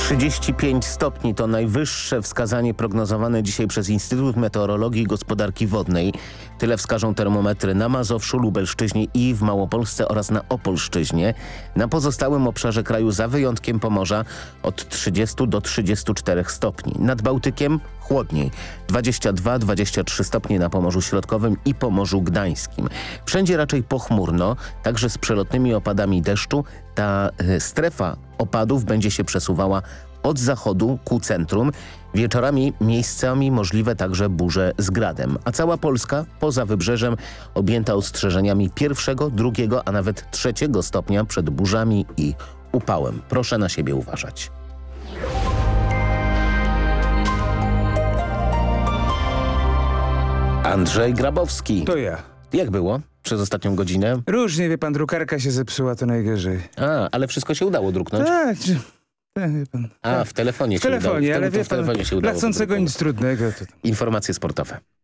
35 stopni to najwyższe wskazanie prognozowane dzisiaj przez Instytut Meteorologii i Gospodarki Wodnej. Tyle wskażą termometry na Mazowszu, Lubelszczyźnie i w Małopolsce oraz na Opolszczyźnie. Na pozostałym obszarze kraju za wyjątkiem Pomorza od 30 do 34 stopni. Nad Bałtykiem chłodniej. 22-23 stopnie na Pomorzu Środkowym i Pomorzu Gdańskim. Wszędzie raczej pochmurno, także z przelotnymi opadami deszczu. Ta strefa opadów będzie się przesuwała od zachodu ku centrum. Wieczorami miejscami możliwe także burze z gradem. A cała Polska poza wybrzeżem objęta ostrzeżeniami 1., 2., a nawet 3. stopnia przed burzami i upałem. Proszę na siebie uważać. Andrzej Grabowski. To ja. Jak było przez ostatnią godzinę? Różnie, wie pan, drukarka się zepsuła, to najgorzej. Ale wszystko się udało druknąć? Tak, wie pan. W telefonie W telefonie, ale wie pan, się udało dla chcącego druknąć. nic trudnego. To... Informacje sportowe.